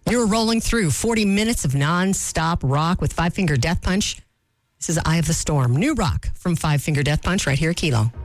You're rolling through 40 minutes of non-stop rock with Five Finger Death Punch. This is Eye of the Storm. New rock from Five Finger Death Punch right here at Kilo.